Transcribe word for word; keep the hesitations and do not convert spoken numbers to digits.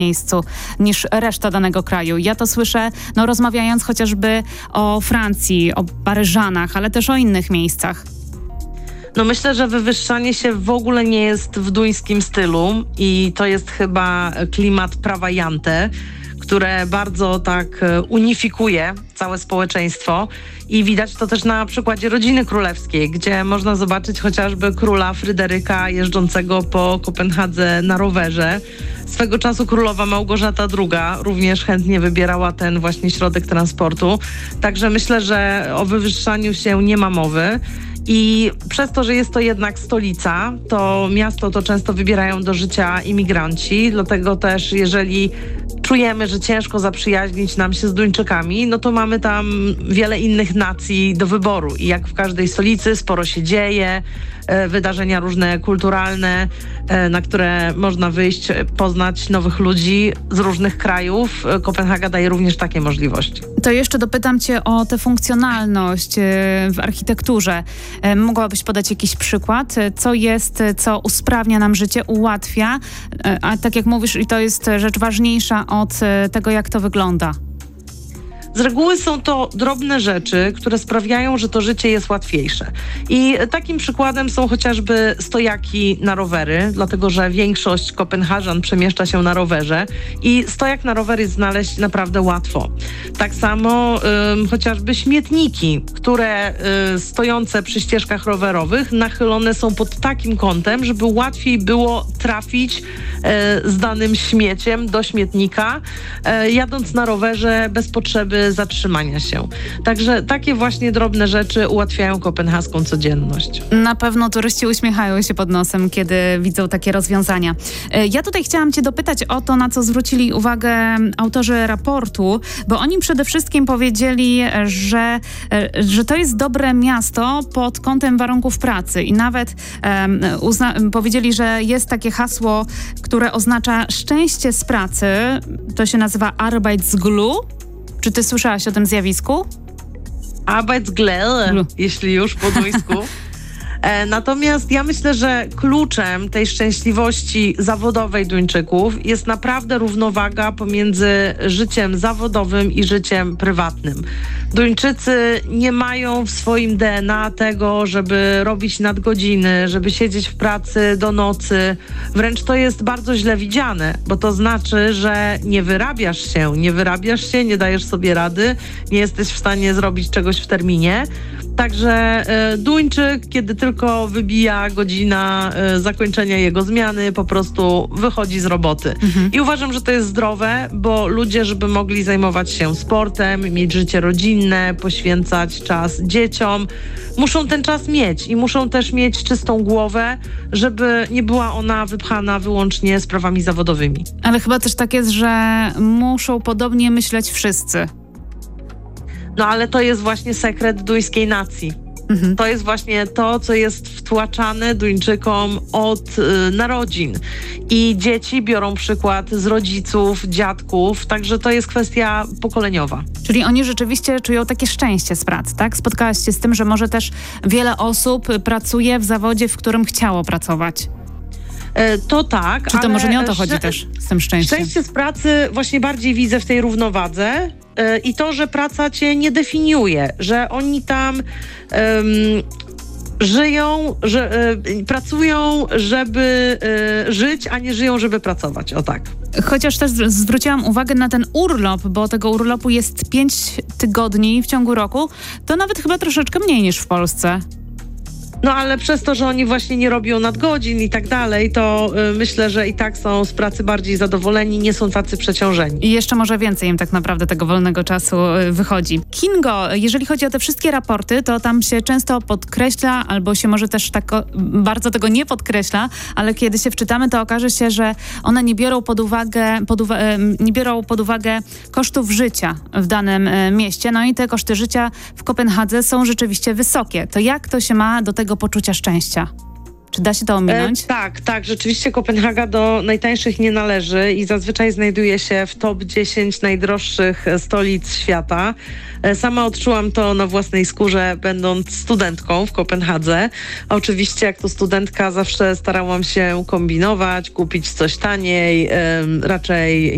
miejscu niż reszta danego kraju. Ja to słyszę, no rozmawiając chociażby o Francji, o Paryżanach, ale też o innych miejscach. No myślę, że wywyższanie się w ogóle nie jest w duńskim stylu i to jest chyba klimat prawa Jante, które bardzo tak unifikuje całe społeczeństwo i widać to też na przykładzie rodziny królewskiej, gdzie można zobaczyć chociażby króla Fryderyka jeżdżącego po Kopenhadze na rowerze. Swego czasu królowa Małgorzata druga również chętnie wybierała ten właśnie środek transportu. Także myślę, że o wywyższaniu się nie ma mowy. I przez to, że jest to jednak stolica, to miasto to często wybierają do życia imigranci, dlatego też jeżeli czujemy, że ciężko zaprzyjaźnić nam się z Duńczykami, no to mamy tam wiele innych nacji do wyboru i jak w każdej stolicy sporo się dzieje, wydarzenia różne kulturalne, na które można wyjść, poznać nowych ludzi z różnych krajów. Kopenhaga daje również takie możliwości. To jeszcze dopytam cię o tę funkcjonalność w architekturze. Mogłabyś podać jakiś przykład? Co jest, co usprawnia nam życie, ułatwia, a tak jak mówisz, i to jest rzecz ważniejsza od tego, jak to wygląda. Z reguły są to drobne rzeczy, które sprawiają, że to życie jest łatwiejsze. I takim przykładem są chociażby stojaki na rowery, dlatego że większość Kopenhażan przemieszcza się na rowerze i stojak na rower jest znaleźć naprawdę łatwo. Tak samo ym, chociażby śmietniki, które y, stojące przy ścieżkach rowerowych nachylone są pod takim kątem, żeby łatwiej było trafić y, z danym śmieciem do śmietnika, y, jadąc na rowerze bez potrzeby zatrzymania się. Także takie właśnie drobne rzeczy ułatwiają kopenhaską codzienność. Na pewno turyści uśmiechają się pod nosem, kiedy widzą takie rozwiązania. Ja tutaj chciałam cię dopytać o to, na co zwrócili uwagę autorzy raportu, bo oni przede wszystkim powiedzieli, że, że to jest dobre miasto pod kątem warunków pracy i nawet um, uzna- powiedzieli, że jest takie hasło, które oznacza szczęście z pracy. To się nazywa Arbeitsglue. Czy ty słyszałaś o tym zjawisku? Arbeitsglede, jeśli już po duńsku. E, natomiast ja myślę, że kluczem tej szczęśliwości zawodowej Duńczyków jest naprawdę równowaga pomiędzy życiem zawodowym i życiem prywatnym. Duńczycy nie mają w swoim D N A tego, żeby robić nadgodziny, żeby siedzieć w pracy do nocy. Wręcz to jest bardzo źle widziane, bo to znaczy, że nie wyrabiasz się, nie wyrabiasz się, nie dajesz sobie rady, nie jesteś w stanie zrobić czegoś w terminie. Także y, Duńczyk, kiedy tylko wybija godzina y, zakończenia jego zmiany, po prostu wychodzi z roboty. Mhm. I uważam, że to jest zdrowe, bo ludzie, żeby mogli zajmować się sportem, mieć życie rodzinne, poświęcać czas dzieciom, muszą ten czas mieć i muszą też mieć czystą głowę, żeby nie była ona wypchana wyłącznie sprawami zawodowymi. Ale chyba też tak jest, że muszą podobnie myśleć wszyscy. No ale to jest właśnie sekret duńskiej nacji. Mhm. To jest właśnie to, co jest wtłaczane Duńczykom od y, narodzin. I dzieci biorą przykład z rodziców, dziadków, także to jest kwestia pokoleniowa. Czyli oni rzeczywiście czują takie szczęście z pracy, tak? Spotkałaś się z tym, że może też wiele osób pracuje w zawodzie, w którym chciało pracować. To tak. Czy to ale może nie o to chodzi też z tym szczęściem? Szczęście z pracy właśnie bardziej widzę w tej równowadze yy, i to, że praca cię nie definiuje, że oni tam yy, żyją, że, yy, pracują, żeby yy, żyć, a nie żyją, żeby pracować. O tak. Chociaż też zwróciłam uwagę na ten urlop, bo tego urlopu jest pięć tygodni w ciągu roku, to nawet chyba troszeczkę mniej niż w Polsce. No ale przez to, że oni właśnie nie robią nadgodzin i tak dalej, to y, myślę, że i tak są z pracy bardziej zadowoleni, nie są tacy przeciążeni. I jeszcze może więcej im tak naprawdę tego wolnego czasu y, wychodzi. Kingo, jeżeli chodzi o te wszystkie raporty, to tam się często podkreśla, albo się może też tak o, bardzo tego nie podkreśla, ale kiedy się wczytamy, to okaże się, że one nie biorą pod uwagę, pod uwa- y, nie biorą pod uwagę kosztów życia w danym y, mieście. No i te koszty życia w Kopenhadze są rzeczywiście wysokie. To jak to się ma do tego poczucia szczęścia? Czy da się to ominąć? E, tak, tak. Rzeczywiście Kopenhaga do najtańszych nie należy i zazwyczaj znajduje się w top dziesięć najdroższych stolic świata. E, sama odczułam to na własnej skórze, będąc studentką w Kopenhadze. Oczywiście jak to studentka zawsze starałam się kombinować, kupić coś taniej, e, raczej